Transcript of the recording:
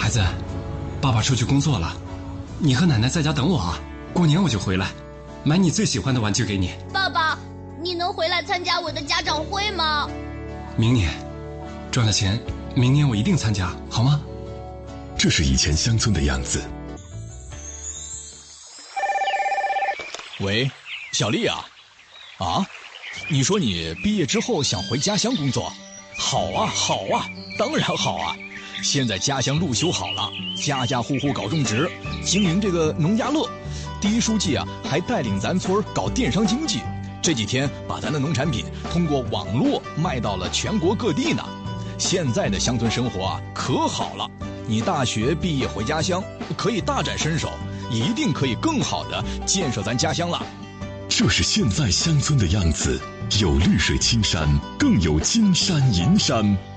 子，爸爸出去工作了，你和奶奶在家等我啊，过年我就回来，买你最喜欢的玩具给你。 爸爸，你能回来参加我的家长会吗？ 明年赚了钱，明年我一定参加，好吗？ 这是以前乡村的样子。 喂，小丽啊，你说你毕业之后想回家乡工作？好啊，当然好啊！现在家乡路修好了，家家户户搞种植，经营这个农家乐。第一书记啊，还带领咱村搞电商经济，这几天把咱的农产品通过网络卖到了全国各地呢。现在的乡村生活啊，可好了！你大学毕业回家乡，可以大展身手，一定可以更好的建设咱家乡了。 这是现在乡村的样子，有绿水青山，更有金山银山。